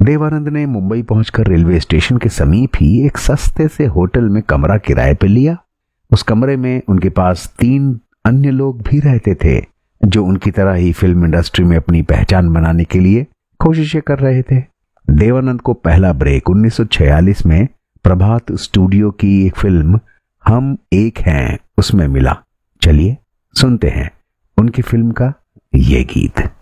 देवानंद ने मुंबई पहुंचकर railway station के समीप ही एक सस्ते से होटल में कमरा किराए पे लिया। उस कमरे में उनके पास 3 अन्य लोग भी रहते थे जो उनकी तरह ही फिल्म इंडस्ट्री में अपनी पहचान बनाने के लिए कोशिशें कर रहे थे। देवानंद को पहला ब्रेक 1946 में प्रभात स्टूडियो की एक फिल्म हम एक हैं उसमें मिला। चलिए सुनते हैं उनकी फिल्म का ये गीत।